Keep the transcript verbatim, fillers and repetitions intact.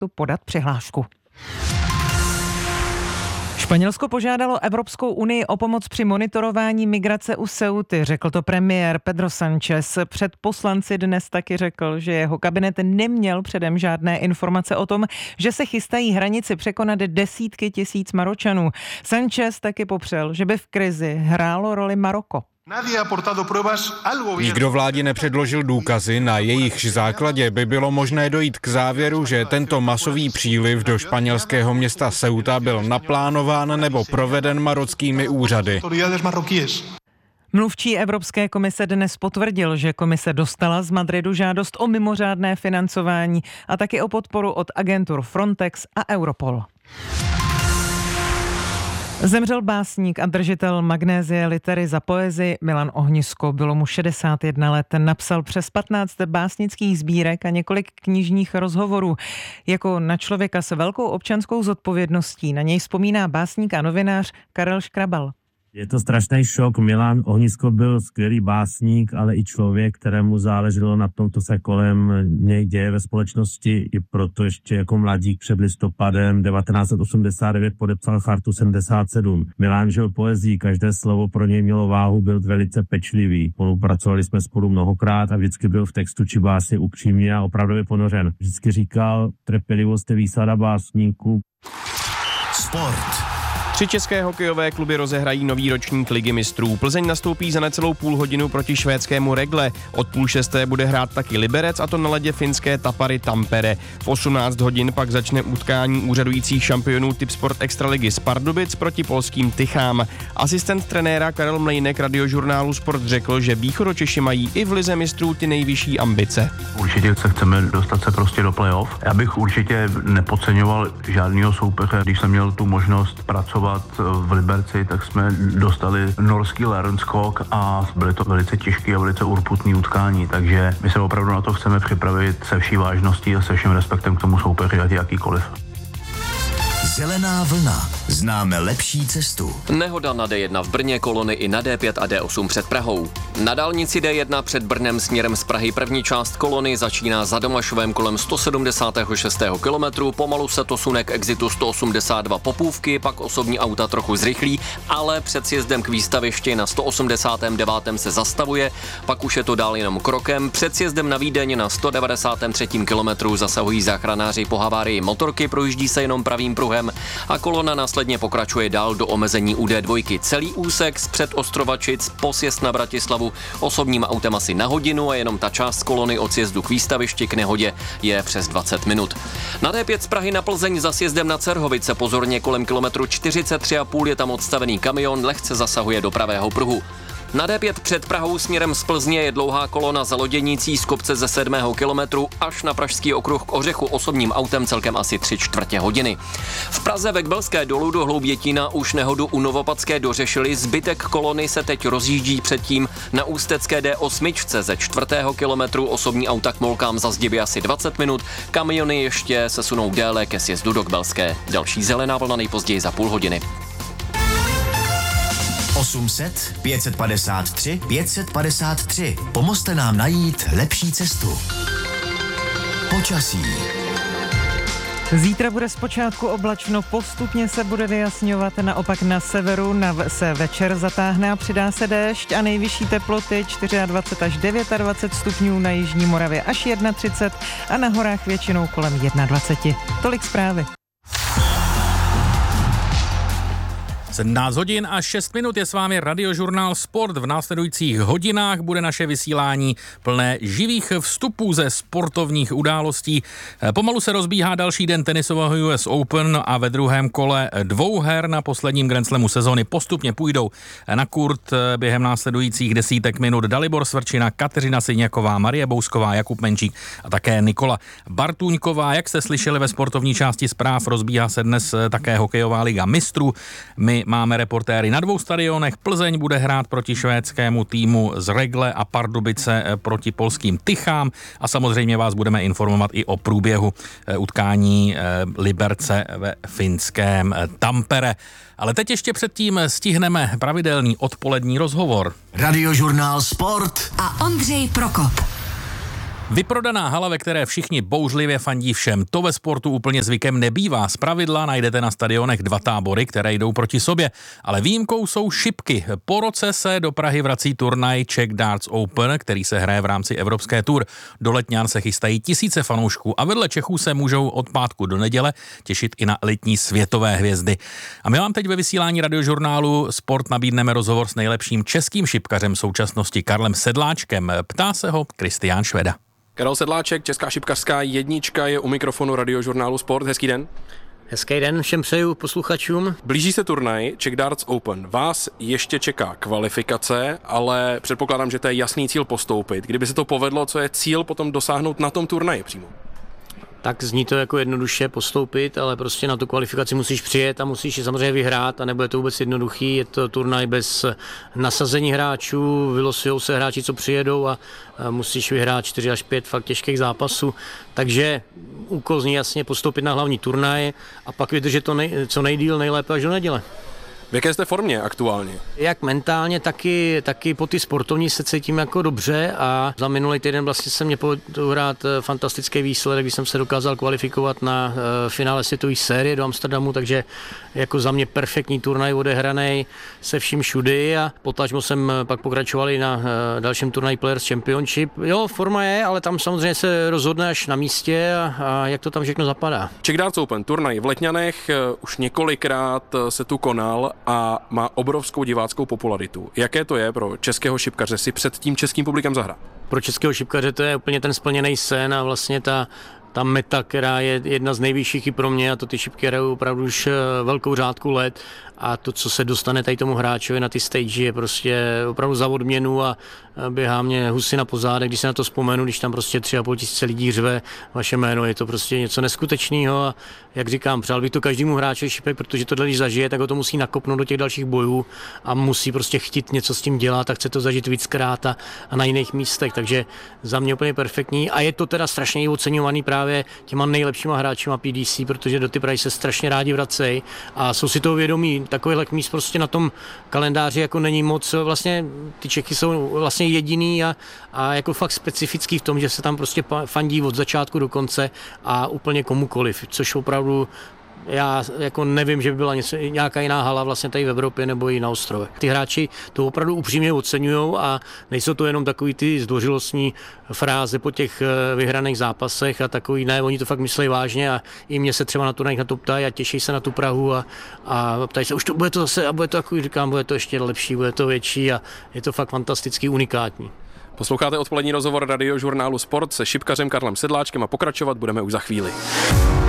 tu podat přihlášku. Španělsko požádalo Evropskou unii o pomoc při monitorování migrace u Ceuty, řekl to premiér Pedro Sánchez. Před poslanci dnes taky řekl, že jeho kabinet neměl předem žádné informace o tom, že se chystají hranici překonat desítky tisíc Maročanů. Sánchez taky popřel, že by v krizi hrálo roli Maroko. Nikdo vládě nepředložil důkazy, na jejichž základě by bylo možné dojít k závěru, že tento masový příliv do španělského města Ceuta byl naplánován nebo proveden marockými úřady. Mluvčí Evropské komise dnes potvrdil, že komise dostala z Madridu žádost o mimořádné financování a taky o podporu od agentur Frontex a Europol. Zemřel básník a držitel Magnézie litery za poezii Milan Ohnisko. Bylo mu šedesát jedna let. Napsal přes patnáct básnických sbírek a několik knižních rozhovorů. Jako na člověka s velkou občanskou zodpovědností na něj vzpomíná básník a novinář Karel Škrabal. Je to strašný šok. Milan Ohnisko byl skvělý básník, ale i člověk, kterému záleželo na tom, co se kolem něj děje ve společnosti. I proto ještě jako mladík před listopadem devatenáct set osmdesát devět podepsal Chartu sedmdesát sedm. Milan žil poezii, každé slovo pro něj mělo váhu, byl velice pečlivý. Spolupracovali jsme spolu mnohokrát a vždycky byl v textu či básni upřímně a opravdově ponořen. Vždycky říkal, trpělivost je výsada básníků. Sport. Tři české hokejové kluby rozehrají nový ročník Ligy mistrů. Plzeň nastoupí za necelou půl hodinu proti švédskému Regle. Od půl šesté bude hrát taky Liberec, a to na ledě finské Tapary Tampere. V osmnáct hodin pak začne utkání úřadujících šampionů Tipsport Extraligy z Pardubic proti polským Tychám. Asistent trenéra Karel Mlejnek Radiožurnálu Sport řekl, že Východočeši mají i v Lize mistrů ty nejvyšší ambice. Určitě se chceme dostat se prostě do playoff. Já bych určitě nepodceňoval žádného soupeře. Když jsem měl tu možnost pracovat v Liberci, tak jsme dostali norský Lernskog a byly to velice těžké a velice urputné utkání, takže my se opravdu na to chceme připravit se vší vážností a se vším respektem k tomu soupeři, ať jakýkoliv. Zelená vlna. Známe lepší cestu. Nehoda na D jedna v Brně, kolony i na D pět a D osm před Prahou. Na dálnici D jedna před Brnem směrem z Prahy první část kolony začíná za Domašovem kolem sto sedmdesát šest kilometru, pomalu se to sune k exitu sto osmdesát dva Popůvky, pak osobní auta trochu zrychlí, ale před sjezdem k výstavišti na sto osmdesát devět se zastavuje, pak už je to dál jenom krokem. Před sjezdem na Vídeň na sto devadesát tři kilometru zasahují záchranáři po havárii motorky, projíždí se jenom pravým pruhem a kolona následně pokračuje dál do omezení u D dva. Celý úsek z před Ostrovačic po sjezd na Bratislavu osobním autem asi na hodinu a jenom ta část kolony od sjezdu k výstavišti k nehodě je přes dvacet minut. Na D pět z Prahy na Plzeň za sjezdem na Cerhovice pozorně kolem kilometru čtyřicet tři a půl je tam odstavený kamion, lehce zasahuje do pravého pruhu. Na D pět před Prahou směrem z Plzně je dlouhá kolona za loděnicí z kopce ze sedmého kilometru až na Pražský okruh k Ořechu osobním autem celkem asi tři čtvrtě hodiny. V Praze ve Kbelské dolu do Hloubětína už nehodu u Novopadské dořešili, zbytek kolony se teď rozjíždí předtím na ústecké D osm ze čtvrtého kilometru, osobní auta k Molkám zazděbí asi dvacet minut, kamiony ještě se sunou déle ke sjezdu do Kbelské. Další zelená vlna nejpozději za půl hodiny. osm set, pět set padesát tři, pět set padesát tři. Pomozte nám najít lepší cestu. Počasí. Zítra bude zpočátku oblačno, postupně se bude vyjasňovat, naopak na severu na v- se večer zatáhne a přidá se déšť a nejvyšší teploty dvacet čtyři až dvacet devět stupňů, na jižní Moravě až třicet jedna a na horách většinou kolem dvacet jedna. Tolik zprávy. sedmnáct hodin a šest minut je s vámi Radiožurnál Sport. V následujících hodinách bude naše vysílání plné živých vstupů ze sportovních událostí. Pomalu se rozbíhá další den tenisového U S Open a ve druhém kole dvou her na posledním Grand Slamu sezony postupně půjdou na kurt během následujících desítek minut Dalibor Svrčina, Kateřina Syňaková, Marie Bousková, Jakub Menčík a také Nikola Bartůňková. Jak jste slyšeli ve sportovní části zpráv, rozbíhá se dnes také hokejová liga mistrů. My máme reportéry na dvou stadionech. Plzeň bude hrát proti švédskému týmu z Regle a Pardubice proti polským Tychám a samozřejmě vás budeme informovat i o průběhu utkání Liberce ve finském Tampere. Ale teď ještě předtím stihneme pravidelný odpolední rozhovor. Radiožurnál Sport a Ondřej Prokop. Vyprodaná hala, ve které všichni bouřlivě fandí všem, to ve sportu úplně zvykem nebývá. Zpravidla najdete na stadionech dva tábory, které jdou proti sobě, ale výjimkou jsou šipky. Po roce se do Prahy vrací turnaj Czech Darts Open, který se hraje v rámci Evropské Tour. Do Letňan se chystají tisíce fanoušků a vedle Čechů se můžou od pátku do neděle těšit i na elitní světové hvězdy. A my vám teď ve vysílání Radiožurnálu Sport nabídneme rozhovor s nejlepším českým šipkařem současnosti Karlem Sedláčkem. Ptá se ho Kristián Šveda. Karel Sedláček, česká šipkařská jednička, je u mikrofonu Radiožurnálu Sport. Hezký den. Hezký den všem přeju posluchačům. Blíží se turnaj Czech Darts Open. Vás ještě čeká kvalifikace, ale předpokládám, že to je jasný cíl postoupit. Kdyby se to povedlo, co je cíl potom dosáhnout na tom turnaji přímo? Tak zní to jako jednoduše postoupit, ale prostě na tu kvalifikaci musíš přijet a musíš ji samozřejmě vyhrát a nebude to vůbec jednoduchý. Je to turnaj bez nasazení hráčů, vylosujou se hráči, co přijedou a musíš vyhrát čtyři až pět fakt těžkých zápasů. Takže úkol zní jasně postoupit na hlavní turnaj a pak vydržet to nej, co nejdýl, nejlépe až do neděle. V jaké jste formě aktuálně? Jak mentálně, taky, taky po ty sportovní se cítím jako dobře a za minulý týden vlastně se mě povedlo hrát fantastický výsledek, když jsem se dokázal kvalifikovat na finále světové série do Amsterdamu, takže jako za mě perfektní turnaj odehraný se vším všudy a potažmo jsem pak pokračoval i na dalším turnaji Players Championship. Jo, forma je, ale tam samozřejmě se rozhodne až na místě a, a jak to tam všechno zapadá. Czech Darts Open, turnaj v Letňanech, už několikrát se tu konal a má obrovskou diváckou popularitu. Jaké to je pro českého šipkaře si před tím českým publikem zahrát? Pro českého šipkaře to je úplně ten splněný sen a vlastně ta ta meta, která je jedna z nejvyšších i pro mě, a to ty šipky hrajou opravdu už velkou řádku let a to, co se dostane tady tomu hráčovi na ty stage, je prostě opravdu za odměnu a běhá mě husina po zádech, když se na to vzpomenu, když tam prostě tři a půl tisíce lidí řve vaše jméno, je to prostě něco neskutečného a jak říkám, přál bych to každému hráči šipek, protože tohle když zažije, tak ho to musí nakopnout do těch dalších bojů a musí prostě chtít něco s tím dělat a chce to zažít víckrát a, a na jiných místech, takže za mě úplně perfektní a je to teda strašně oceňovaný právě těma nejlepšíma hráčima P D C, protože do ty Prahy se strašně rádi vracejí a jsou si toho vědomí. Takovýhle míst prostě na tom kalendáři jako není moc. Vlastně ty Čechy jsou vlastně jediný a, a jako fakt specifický v tom, že se tam prostě fandí od začátku do konce a úplně komukoliv, což opravdu já jako nevím, že by byla něco, nějaká jiná hala vlastně tady v Evropě nebo i na ostrovech. Ty hráči to opravdu upřímně oceňují a nejsou to jenom takový ty zdvořilostní fráze po těch vyhraných zápasech a takový, ne, oni to fakt myslí vážně a i mě se třeba na turnajích na to ptají a těší se na tu Prahu a, a ptají se, už to bude to zase a bude to takový, říkám, bude to ještě lepší, bude to větší a je to fakt fantasticky unikátní. Posloucháte odpolední rozhovor Radiožurnálu Sport se šipkařem Karlem Sedláčkem a pokračovat budeme už za chvíli.